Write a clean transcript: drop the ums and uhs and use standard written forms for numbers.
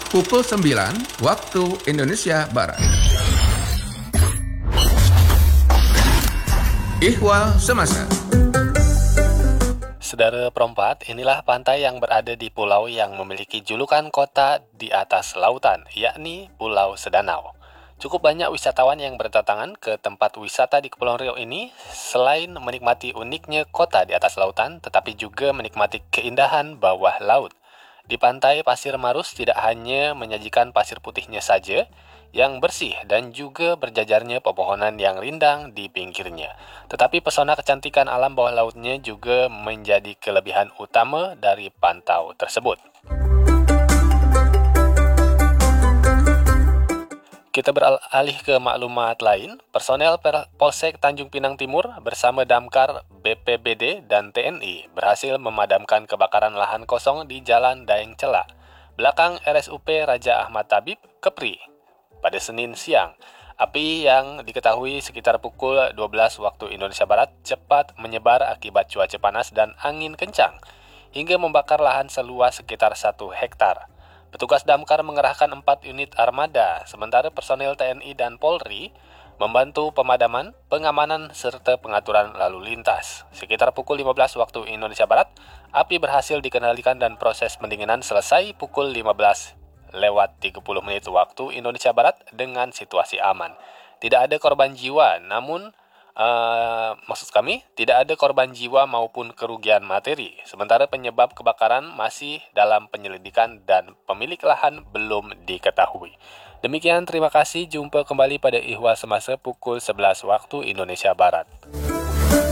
pukul 9 waktu Indonesia Barat. Ihwal Semasa. Saudara perempat, inilah pantai yang berada di pulau yang memiliki julukan kota di atas lautan, yakni Pulau Sedanau. Cukup banyak wisatawan yang berdatangan ke tempat wisata di Kepulauan Riau ini selain menikmati uniknya kota di atas lautan, tetapi juga menikmati keindahan bawah laut. Di pantai Pasir Marus tidak hanya menyajikan pasir putihnya saja yang bersih dan juga berjajarnya pepohonan yang rindang di pinggirnya. Tetapi pesona kecantikan alam bawah lautnya juga menjadi kelebihan utama dari pantau tersebut. Kita beralih ke maklumat lain. Personel Polsek Tanjung Pinang Timur bersama Damkar, BPBD, dan TNI berhasil memadamkan kebakaran lahan kosong di Jalan Daeng Celak, belakang RSUP Raja Ahmad Tabib, Kepri. Pada Senin siang, api yang diketahui sekitar pukul 12 waktu Indonesia Barat cepat menyebar akibat cuaca panas dan angin kencang, hingga membakar lahan seluas sekitar 1 hektar. Petugas damkar mengerahkan 4 unit armada, sementara personel TNI dan Polri membantu pemadaman, pengamanan, serta pengaturan lalu lintas. Sekitar pukul 15 waktu Indonesia Barat, api berhasil dikendalikan dan proses pendinginan selesai pukul 15 lewat 30 menit waktu Indonesia Barat dengan situasi aman. Tidak ada korban jiwa, namun tidak ada korban jiwa maupun kerugian materi. Sementara penyebab kebakaran masih dalam penyelidikan dan pemilik lahan belum diketahui. Demikian, terima kasih. Jumpa kembali pada Ihwal Semasa pukul 11 waktu Indonesia Barat.